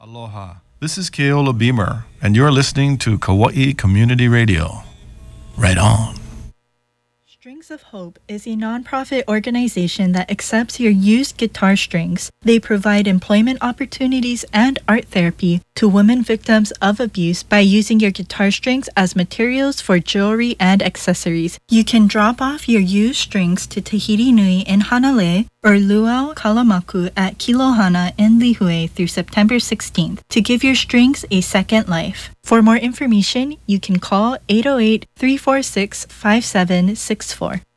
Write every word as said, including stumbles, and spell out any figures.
Aloha. This is Keola Beamer, and you're listening to Kauai Community Radio. Right on. Strings of Hope is a nonprofit organization that accepts your used guitar strings. They provide employment opportunities and art therapy to women victims of abuse by using your guitar strings as materials for jewelry and accessories. You can drop off your used strings to Tahiti Nui in Hanalei or Luau Kalamaku at Kilohana in Lihue through September sixteenth to give your strings a second life. For more information, you can call eight oh eight, three four six, five seven six four.